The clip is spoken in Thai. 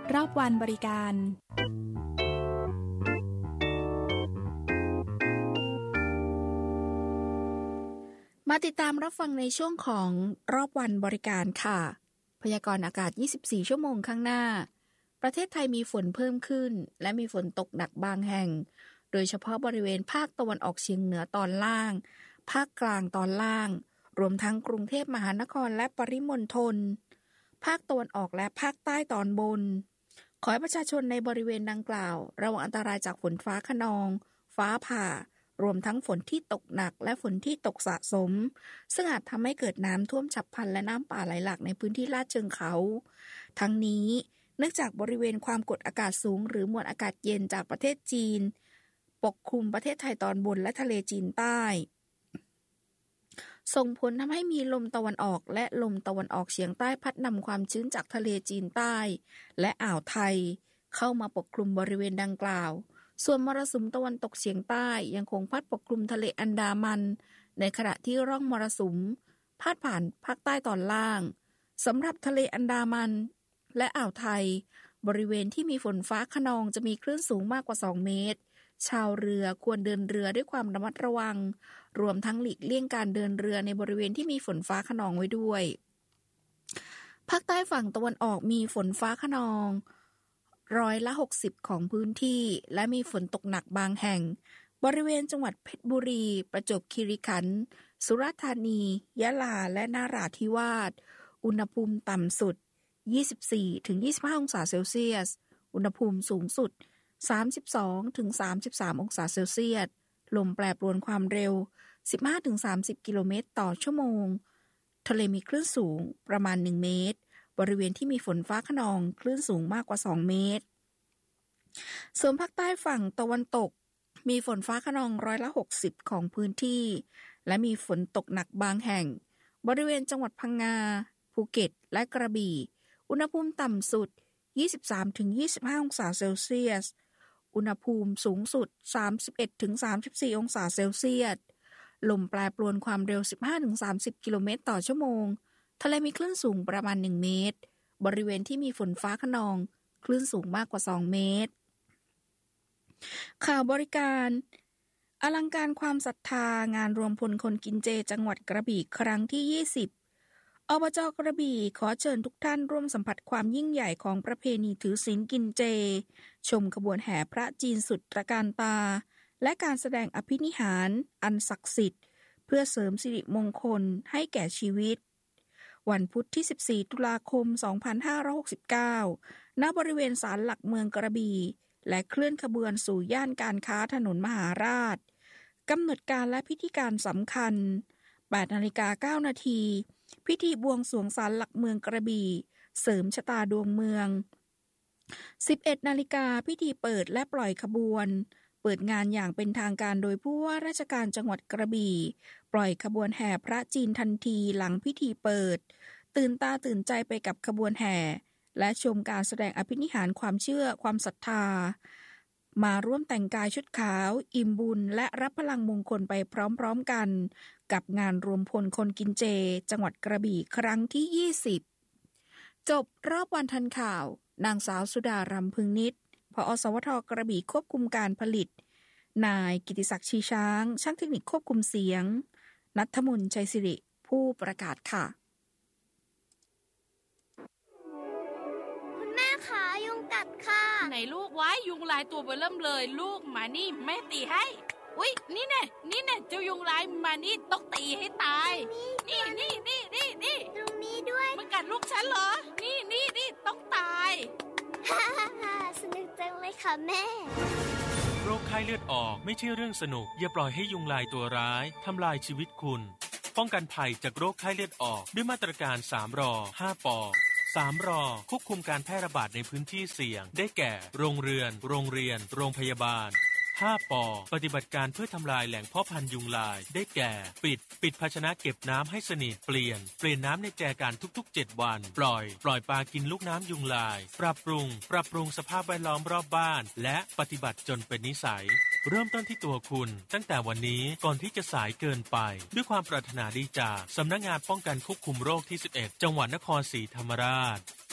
รอบวันบริการมาติดตามรับฟังในช่วงของรอบวันบริการค่ะพยากรณ์อากาศ24ชั่วโมงข้างหน้าประเทศไทยมีฝนเพิ่มขึ้นและมีฝนตกหนักบางแห่งโดยเฉพาะบริเวณภาคตะวันออกเฉียงเหนือตอนล่างภาคกลางตอนล่างรวมทั้งกรุงเทพมหานครและปริมณฑลภาคตะวันออกและภาคใต้ตอนบนขอให้ประชาชนในบริเวณดังกล่าวระวังอันตรายจากฝนฟ้าคะนองฟ้าผ่ารวมทั้งฝนที่ตกหนักและฝนที่ตกสะสมซึ่งอาจทำให้เกิดน้ำท่วมฉับพลันและน้ำป่าไหลหลากในพื้นที่ลาดเชิงเขาทั้งนี้เนื่องจากบริเวณความกดอากาศสูงหรือมวลอากาศเย็นจากประเทศจีนปกคลุมประเทศไทยตอนบนและทะเลจีนใต้ส่งผลทำให้มีลมตะวันออกและลมตะวันออกเฉียงใต้พัดนำความชื้นจากทะเลจีนใต้และอ่าวไทยเข้ามาปกคลุมบริเวณดังกล่าวส่วนมรสุมตะวันตกเฉียงใต้ยังคงพัดปกคลุมทะเลอันดามันในขณะที่ร่องมรสุมพาดผ่านภาคใต้ตอนล่างสำหรับทะเลอันดามันและอ่าวไทยบริเวณที่มีฝนฟ้าคะนองจะมีคลื่นสูงมากกว่า2เมตรชาวเรือควรเดินเรือด้วยความระมัดระวังรวมทั้งหลีกเลี่ยงการเดินเรือในบริเวณที่มีฝนฟ้าคะนองไว้ด้วยภาคใต้ฝั่งตะวันออกมีฝนฟ้าคะนอง60%ของพื้นที่และมีฝนตกหนักบางแห่งบริเวณจังหวัดเพชรบุรีประจวบคีรีขันธ์สุราษฎร์ธานียะลาและนราธิวาสอุณหภูมิต่ำสุด 24-25 องศาเซลเซียสอุณหภูมิสูงสุด 32-33 องศาเซลเซียสลมแปรปรวนความเร็ว 15-30 กิโลเมตรต่อชั่วโมงทะเลมีคลื่นสูงประมาณ1เมตรบริเวณที่มีฝนฟ้าคะนองคลื่นสูงมากกว่า2เมตรส่วนภาคใต้ฝั่งตะวันตกมีฝนฟ้าคะนอง60%ของพื้นที่และมีฝนตกหนักบางแห่งบริเวณจังหวัดพังงาภูเก็ตและกระบี่อุณหภูมิต่ำสุด 23-25 องศาเซลเซียสอุณหภูมิสูงสุด 31-34 องศาเซลเซียสลมแปรปรวนความเร็ว 15-30 กิโลเมตรต่อชั่วโมงทะเลมีคลื่นสูงประมาณ1เมตรบริเวณที่มีฝนฟ้าคะนองคลื่นสูงมากกว่า2เมตรข่าวบริการอลังการความศรัทธางานรวมพลคนกินเจจังหวัดกระบี่ครั้งที่20อบจ.กระบี่ขอเชิญทุกท่านร่วมสัมผัสความยิ่งใหญ่ของประเพณีถือศีลกินเจชมขบวนแห่พระจีนสุดตระการตาและการแสดงอภินิหารอันศักดิ์สิทธิ์เพื่อเสริมสิริมงคลให้แก่ชีวิตวันพุธที่14ตุลาคม2569ณบริเวณศาลหลักเมืองกระบี่และเคลื่อนขบวนสู่ย่านการค้าถนนมหาราชกำหนดการและพิธีการสำคัญ 8:09 น.พิธีบวงสรวงศาลหลักเมืองกระบี่เสริมชะตาดวงเมือง 11:00 น.พิธีเปิดและปล่อยขบวนเปิดงานอย่างเป็นทางการโดยผู้ว่าราชการจังหวัดกระบี่ปล่อยขบวนแห่พระจีนทันทีหลังพิธีเปิดตื่นตาตื่นใจไปกับขบวนแห่และชมการแสดงอภินิหารความเชื่อความศรัทธามาร่วมแต่งกายชุดขาวอิ่มบุญและรับพลังมงคลไปพร้อมๆกันกับงานรวมพลคนกินเจจังหวัดกระบี่ครั้งที่20จบรอบวันทันข่าวนางสาวสุดารำพึงนิตผอ.สวท.กระบี่ควบคุมการผลิตนายกิติศักดิ์ชีช้างช่างเทคนิคควบคุมเสียงณัฐมนต์ชัยศิริผู้ประกาศค่ะคุณแม่คะยุงกัดค่ะไหนลูกไว้ยุงลายตัวเบอเริ่มเลยลูกมานี่แม่ตีให้อุ๊ยนี่แน่เจ้ายุงลายมานี่ต้องตีให้ตายนี่ตรงนี้ด้วยมันกัดลูกฉันเหรอนี่ต้องตายสนุกจังเลยค่ะแม่โรคไข้เลือดออกไม่ใช่เรื่องสนุกอย่าปล่อยให้ยุงลายตัวร้ายทำลายชีวิตคุณป้องกันภัยจากโรคไข้เลือดออกด้วยมาตรการ3รอ5ปอ3รอควบคุมการแพร่ระบาดในพื้นที่เสี่ยงได้แก่โรงเรือนโรงพยาบาล5ปอปฏิบัติการเพื่อทำลายแหล่งเพาะพันธุ์ยุงลายได้แก่ปิดภาชนะเก็บน้ำให้สนิทเปลี่ยนน้ำในแจกันทุกๆ7วันปล่อยปลากินลูกน้ำยุงลายปรับปรุงสภาพแวดล้อมรอบบ้านและปฏิบัติจนเป็นนิสัยเริ่มต้นที่ตัวคุณตั้งแต่วันนี้ก่อนที่จะสายเกินไปด้วยความปรารถนาดีจากสำนักงานป้องกันควบคุมโรคที่11จังหวัดนครศรีธรรมราช